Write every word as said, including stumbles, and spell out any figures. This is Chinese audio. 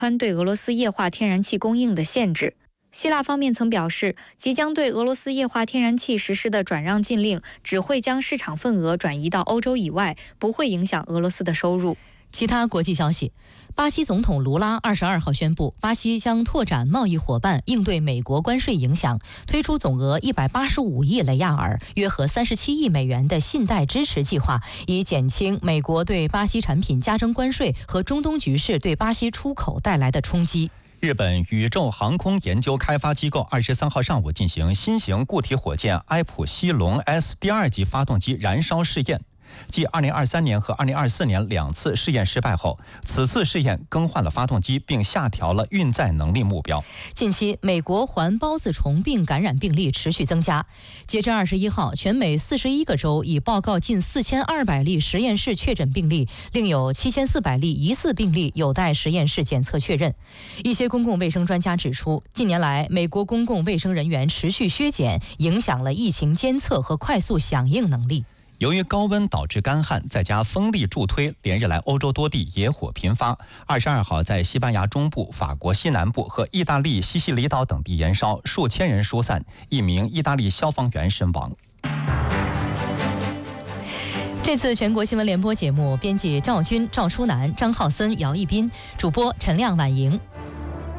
宽对俄罗斯液化天然气供应的限制。希腊方面曾表示，即将对俄罗斯液化天然气实施的转让禁令只会将市场份额转移到欧洲以外，不会影响俄罗斯的收入。 其他国际消息，巴西总统卢拉二十二号宣布，巴西将拓展贸易伙伴，应对美国关税影响，推出总额一百八十五亿雷亚尔（约合三十七亿美元）的信贷支持计划，以减轻美国对巴西产品加征关税和中东局势对巴西出口带来的冲击。 日本宇宙航空研究开发机构二十三号上午进行新型固体火箭埃普西龙 S 第二级发动机燃烧试验。继二零二三年和二零二四年两次试验失败后，此次试验更换了发动机，并下调了运载能力目标。 近期，美国环孢子虫病感染病例持续增加。截至二十一号，全美四十一个州已报告近四千二百例实验室确诊病例，另有七千四百例疑似病例有待实验室检测确认。一些公共卫生专家指出，近年来美国公共卫生人员持续削减，影响了疫情监测和快速响应能力。 由于高温导致干旱，再加风力助推，连日来欧洲多地野火频发。二十二号，在西班牙中部、法国西南部和意大利西西里岛等地燃烧，数千人疏散，一名意大利消防员身亡。 这次全国新闻联播节目，编辑赵军、赵淑楠、张浩森、姚一斌，主播陈亮、婉莹。